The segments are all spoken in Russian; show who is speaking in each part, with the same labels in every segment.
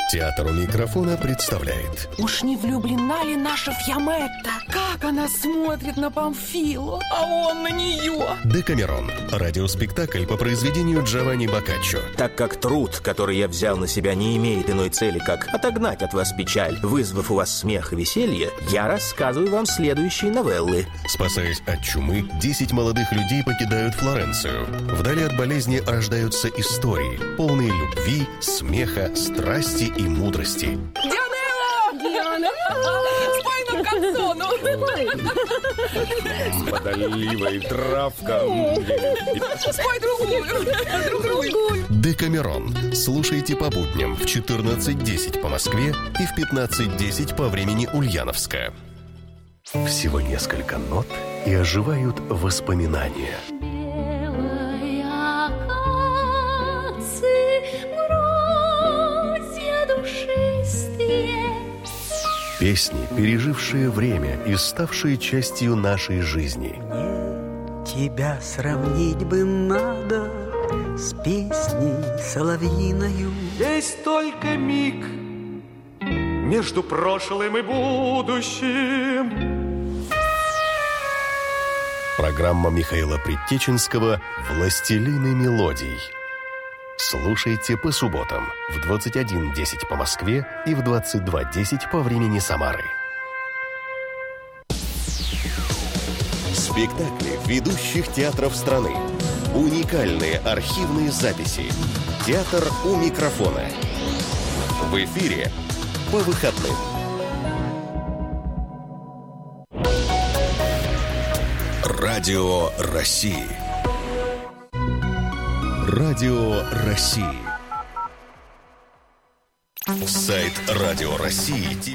Speaker 1: Театр у микрофона представляет.
Speaker 2: Уж не влюблена ли наша Фьяметта? Как она смотрит на Памфилу, а он на нее.
Speaker 1: Декамерон. Радиоспектакль по произведению Джованни Боккаччо.
Speaker 3: Так как труд, который я взял на себя, не имеет иной цели, как отогнать от вас печаль, вызвав у вас смех и веселье, я рассказываю вам следующие новеллы.
Speaker 1: Спасаясь от чумы, 10 молодых людей покидают Флоренцию. Вдали от болезни рождаются истории, полные любви, смеха, страсти и мудрости.
Speaker 2: Диана! Спой нам канцону!
Speaker 4: Подоливай травка.
Speaker 2: Спой другую!
Speaker 1: Декамерон. Слушайте по будням в 14:10 по Москве и в 15:10 по времени Ульяновска. Всего несколько нот и оживают воспоминания. Песни, пережившие время и ставшие частью нашей жизни.
Speaker 5: Мне тебя сравнить бы надо с песней соловьиною.
Speaker 6: Есть только миг между прошлым и будущим.
Speaker 1: Программа Михаила Предтеченского «Властелины мелодий». Слушайте по субботам в 21:10 по Москве и в 22:10 по времени Самары. Спектакли ведущих театров страны. Уникальные архивные записи. Театр у микрофона. В эфире по выходным. Радио России. Радио России. Сайт Радио России.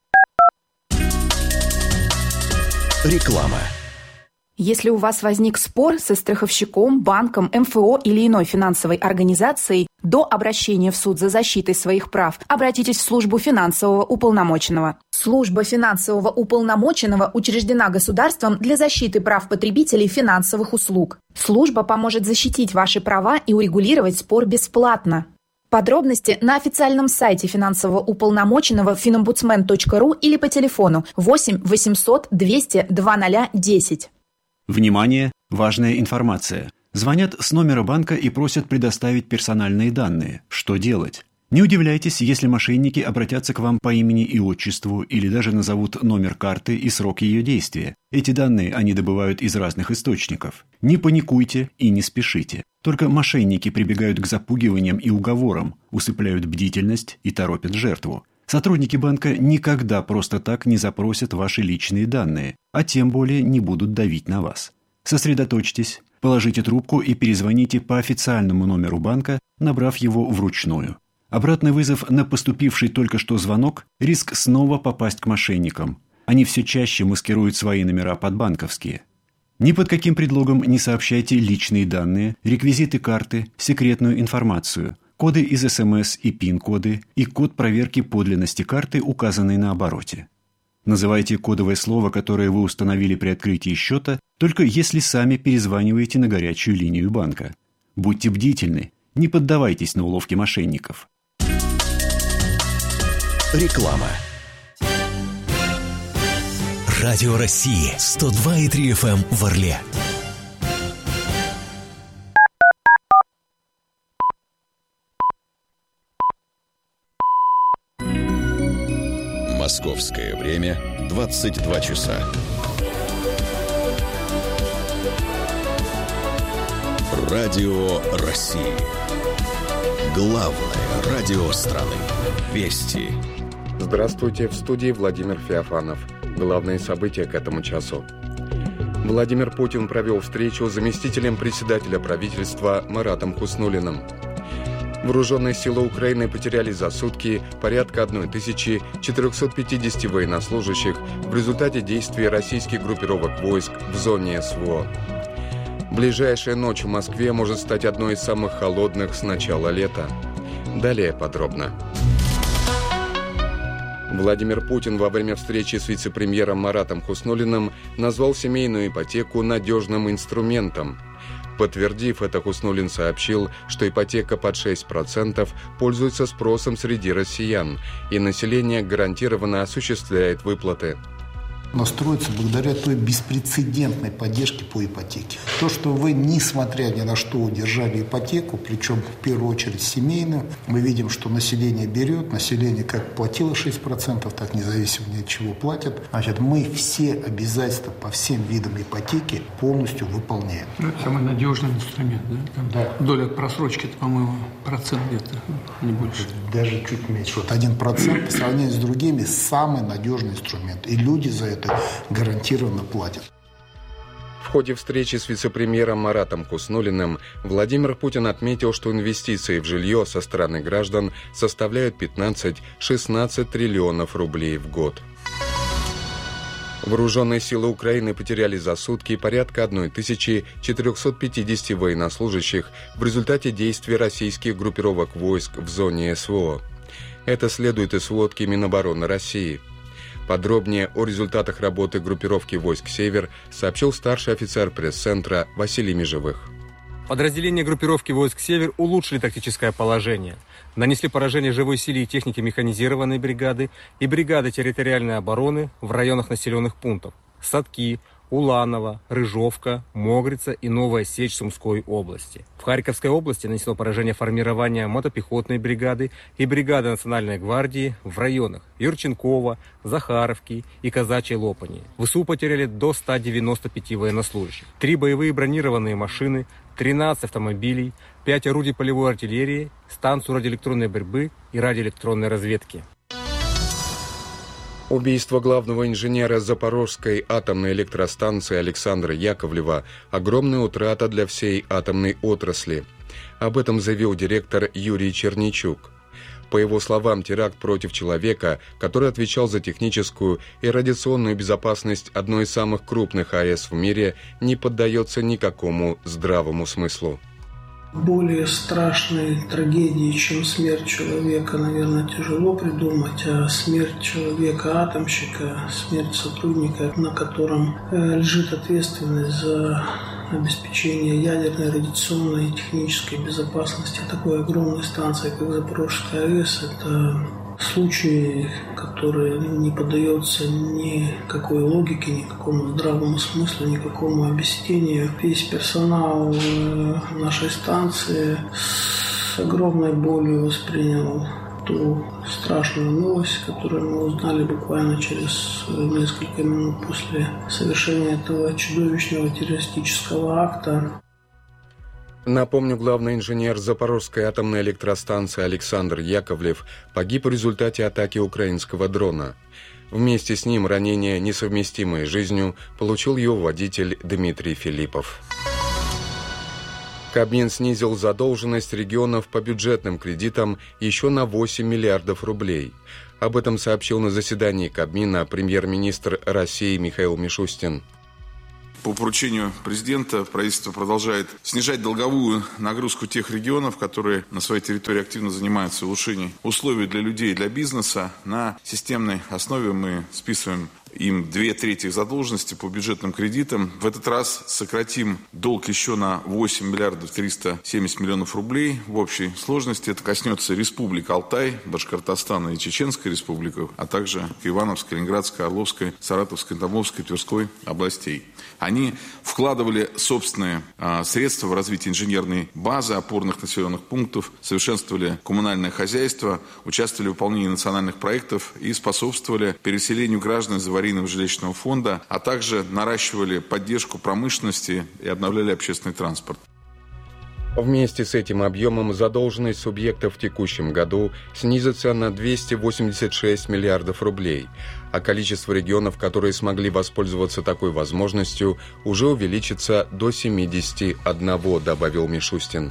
Speaker 1: Реклама.
Speaker 7: Если у вас возник спор со страховщиком, банком, МФО или иной финансовой организацией, до обращения в суд за защитой своих прав обратитесь в службу финансового уполномоченного. Служба финансового уполномоченного учреждена государством для защиты прав потребителей финансовых услуг. Служба поможет защитить ваши права и урегулировать спор бесплатно. Подробности на официальном сайте финансового уполномоченного finombudsman.ru или по телефону 8 800 200 2010.
Speaker 8: Внимание! Важная информация. Звонят с номера банка и просят предоставить персональные данные. Что делать? Не удивляйтесь, если мошенники обратятся к вам по имени и отчеству или даже назовут номер карты и срок ее действия. Эти данные они добывают из разных источников. Не паникуйте и не спешите. Только мошенники прибегают к запугиваниям и уговорам, усыпляют бдительность и торопят жертву. Сотрудники банка никогда просто так не запросят ваши личные данные, а тем более не будут давить на вас. Сосредоточьтесь, положите трубку и перезвоните по официальному номеру банка, набрав его вручную. Обратный вызов на поступивший только что звонок – риск снова попасть к мошенникам. Они все чаще маскируют свои номера под банковские. Ни под каким предлогом не сообщайте личные данные, реквизиты карты, секретную информацию, коды из СМС и ПИН-коды и код проверки подлинности карты, указанный на обороте. Называйте кодовое слово, которое вы установили при открытии счета, только если сами перезваниваете на горячую линию банка. Будьте бдительны, не поддавайтесь на уловки мошенников.
Speaker 1: Реклама.
Speaker 9: Радио России 102,3 FM в Орле.
Speaker 1: Московское время 22 часа. Радио России. Главное радио страны. Вести.
Speaker 4: Здравствуйте, в студии Владимир Феофанов. Главные события к этому часу. Владимир Путин провел встречу с заместителем председателя правительства Маратом Хуснуллиным. Вооруженные силы Украины потеряли за сутки порядка 1450 военнослужащих в результате действий российских группировок войск в зоне СВО. Ближайшая ночь в Москве может стать одной из самых холодных с начала лета. Далее подробно. Владимир Путин во время встречи с вице-премьером Маратом Хуснуллиным назвал семейную ипотеку надежным инструментом. Подтвердив это, Хуснуллин сообщил, что ипотека под 6% пользуется спросом среди россиян, и население гарантированно осуществляет выплаты.
Speaker 10: Настроиться благодаря той беспрецедентной поддержке по ипотеке. То, что вы, несмотря ни на что, удержали ипотеку, причем в первую очередь семейную, мы видим, что население берет, население как платило 6%, так независимо ни от чего платят. Значит, мы все обязательства по всем видам ипотеки полностью выполняем.
Speaker 11: Это самый надежный инструмент, да? Там да. Доля просрочки, это, по-моему, процент где-то, не больше.
Speaker 10: Даже чуть меньше. Вот 1% по сравнению с другими самый надежный инструмент. И люди за это гарантированно платят.
Speaker 4: В ходе встречи с вице-премьером Маратом Хуснуллиным Владимир Путин отметил, что инвестиции в жилье со стороны граждан составляют 15-16 триллионов рублей в год. Вооруженные силы Украины потеряли за сутки порядка 1450 военнослужащих в результате действий российских группировок войск в зоне СВО. Это следует из сводки Минобороны России. Подробнее о результатах работы группировки войск «Север» сообщил старший офицер пресс-центра Василий Межевых.
Speaker 12: Подразделения группировки войск «Север» улучшили тактическое положение, нанесли поражение живой силе и технике механизированной бригады и бригады территориальной обороны в районах населенных пунктов Садки, Уланово, Рыжовка, Могрица и Новая Сечь Сумской области. В Харьковской области нанесло поражение формирования мотопехотной бригады и бригады Национальной гвардии в районах Юрченкова, Захаровки и Казачьей Лопани. ВСУ потеряли до 195 военнослужащих, 3 боевые бронированные машины, 13 автомобилей, 5 орудий полевой артиллерии, станцию радиоэлектронной борьбы и радиоэлектронной разведки.
Speaker 4: Убийство главного инженера Запорожской атомной электростанции Александра Яковлева – огромная утрата для всей атомной отрасли. Об этом заявил директор Юрий Черничук. По его словам, теракт против человека, который отвечал за техническую и радиационную безопасность одной из самых крупных АЭС в мире, не поддается никакому здравому смыслу.
Speaker 13: Более страшной трагедии, чем смерть человека, наверное, тяжело придумать, а смерть человека-атомщика, смерть сотрудника, на котором лежит ответственность за обеспечение ядерной, радиационной и технической безопасности такой огромной станции, как Запорожская АЭС, это случай, который не поддается никакой логике, никакому здравому смыслу, никакому объяснению. Весь персонал нашей станции с огромной болью воспринял ту страшную новость, которую мы узнали буквально через несколько минут после совершения этого чудовищного террористического акта.
Speaker 4: Напомню, главный инженер Запорожской атомной электростанции Александр Яковлев погиб в результате атаки украинского дрона. Вместе с ним ранения, несовместимые с жизнью, получил его водитель Дмитрий Филиппов. Кабмин снизил задолженность регионов по бюджетным кредитам еще на 8 миллиардов рублей. Об этом сообщил на заседании Кабмина премьер-министр России Михаил Мишустин.
Speaker 14: По поручению президента правительство продолжает снижать долговую нагрузку тех регионов, которые на своей территории активно занимаются улучшением условий для людей и для бизнеса. На системной основе мы списываем им 2/3 задолженности по бюджетным кредитам. В этот раз сократим долг еще на 8 миллиардов 370 миллионов рублей. В общей сложности это коснется Республик Алтай, Башкортостана и Чеченской республики, а также Ивановской, Ленинградской, Орловской, Саратовской, Тамбовской, Тверской областей. Они вкладывали собственные средства в развитие инженерной базы, опорных населенных пунктов, совершенствовали коммунальное хозяйство, участвовали в выполнении национальных проектов и способствовали переселению граждан из аварийного жилищного фонда, а также наращивали поддержку промышленности и обновляли общественный транспорт.
Speaker 4: Вместе с этим объемом задолженность субъектов в текущем году снизится на 286 миллиардов рублей, а количество регионов, которые смогли воспользоваться такой возможностью, уже увеличится до 71, добавил Мишустин.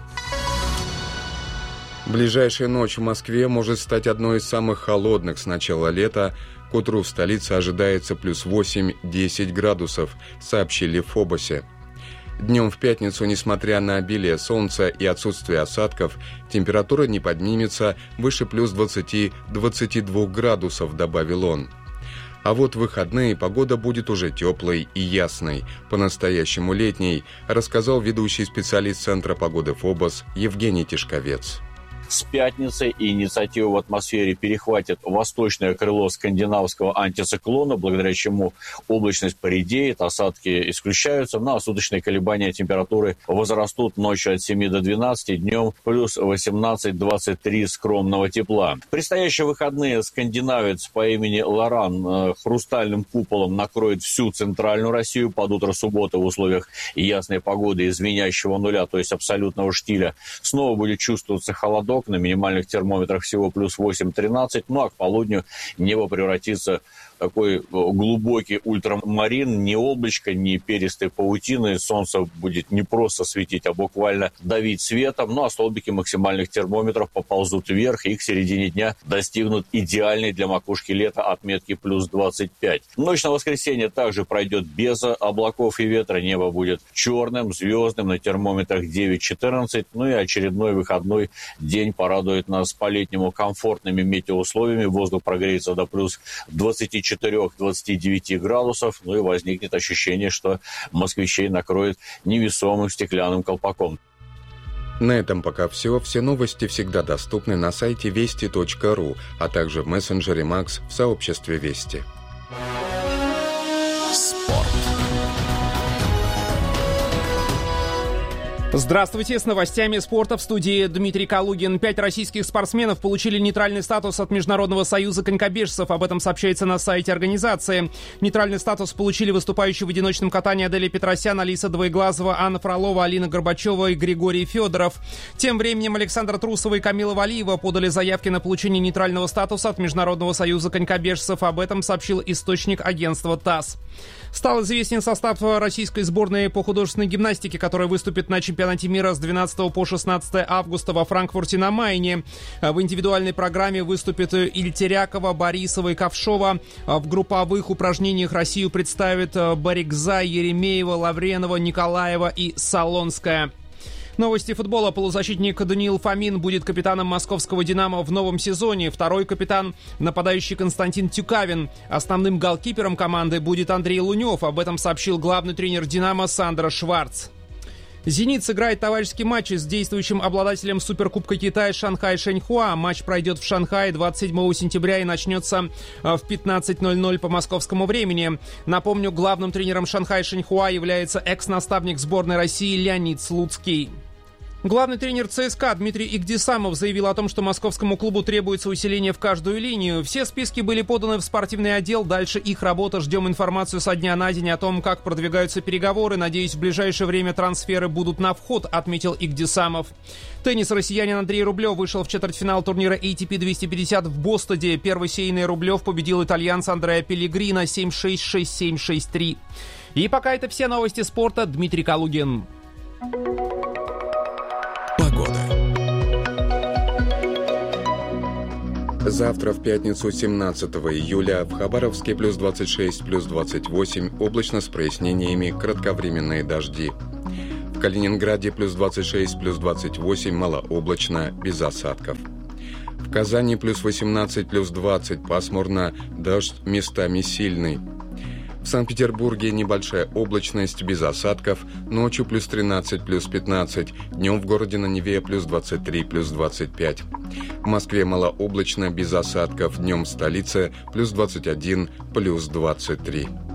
Speaker 4: Ближайшая ночь в Москве может стать одной из самых холодных с начала лета. К утру в столице ожидается плюс 8-10 градусов, сообщили в Фобосе. Днем в пятницу, несмотря на обилие солнца и отсутствие осадков, температура не поднимется выше плюс 20-22 градусов, добавил он. А вот в выходные погода будет уже теплой и ясной, по-настоящему летней, рассказал ведущий специалист Центра погоды ФОБОС Евгений Тишковец.
Speaker 15: С пятницы инициативу в атмосфере перехватит восточное крыло скандинавского антициклона, благодаря чему облачность поредеет, осадки исключаются, а суточные колебания температуры возрастут ночью от 7 до 12, днем плюс 18-23 скромного тепла. В предстоящие выходные скандинавец по имени Лоран хрустальным куполом накроет всю центральную Россию. Под утро субботы в условиях ясной погоды и звенящего нуля, то есть абсолютного штиля, снова будет чувствоваться холодок. На минимальных термометрах всего плюс 8-13, а к полудню небо превратится в такой глубокий ультрамарин, ни облачко, ни перистой паутины. Солнце будет не просто светить, а буквально давить светом. А столбики максимальных термометров поползут вверх и к середине дня достигнут идеальной для макушки лета отметки плюс 25. Ночь на воскресенье также пройдет без облаков и ветра. Небо будет черным, звездным, на термометрах 9-14. И очередной выходной день порадует нас по-летнему комфортными метеоусловиями. Воздух прогреется до плюс 24-29 градусов. И возникнет ощущение, что москвичей накроет невесомым стеклянным колпаком.
Speaker 4: На этом пока все. Все новости всегда доступны на сайте вести.ру, а также в мессенджере Макс в сообществе Вести.
Speaker 1: Спорт.
Speaker 16: Здравствуйте, с новостями спорта в студии Дмитрий Калугин. 5 российских спортсменов получили нейтральный статус от Международного союза конькобежцев. Об этом сообщается на сайте организации. Нейтральный статус получили выступающие в одиночном катании Аделия Петросян, Алиса Двоеглазова, Анна Фролова, Алина Горбачева и Григорий Федоров. Тем временем Александра Трусова и Камила Валиева подали заявки на получение нейтрального статуса от Международного союза конькобежцев. Об этом сообщил источник агентства ТАСС. Стал известен состав российской сборной по художественной гимнастике, которая выступит на чемпионате мира с 12 по 16 августа во Франкфурте на Майне. В индивидуальной программе выступят Ильтерякова, Борисова и Ковшова. В групповых упражнениях Россию представят Барикзай, Еремеева, Лавренова, Николаева и Солонская. Новости футбола. Полузащитник Даниил Фомин будет капитаном московского «Динамо» в новом сезоне. Второй капитан — нападающий Константин Тюкавин. Основным голкипером команды будет Андрей Лунев. Об этом сообщил главный тренер «Динамо» Сандро Шварц. «Зенит» сыграет товарищеский матч с действующим обладателем Суперкубка Китая Шанхай Шэньхуа. Матч пройдет в Шанхае 27 сентября и начнется в 15:00 по московскому времени. Напомню, главным тренером Шанхай Шэньхуа является экс-наставник сборной России Леонид Слуцкий. Главный тренер ЦСКА Дмитрий Игдисамов заявил о том, что московскому клубу требуется усиление в каждую линию. Все списки были поданы в спортивный отдел. Дальше их работа. Ждем информацию со дня на день о том, как продвигаются переговоры. Надеюсь, в ближайшее время трансферы будут на вход, отметил Игдисамов. Теннис. Россиянин Андрей Рублев вышел в четвертьфинал турнира ATP 250 в Бостоне. Первый сейный Рублев победил итальянца Андреа Пеллегрино 7-6, 6-7, 6-3. И пока это все новости спорта. Дмитрий Калугин.
Speaker 4: Завтра, в пятницу, 17 июля, в Хабаровске плюс 26, плюс 28, облачно с прояснениями, кратковременные дожди. В Калининграде плюс 26, плюс 28, малооблачно, без осадков. В Казани плюс 18, плюс 20, пасмурно, дождь местами сильный. В Санкт-Петербурге небольшая облачность, без осадков, ночью плюс 13, плюс 15, днем в городе на Неве плюс 23, плюс 25. В Москве малооблачно, без осадков, днем в столице плюс 21, плюс 23.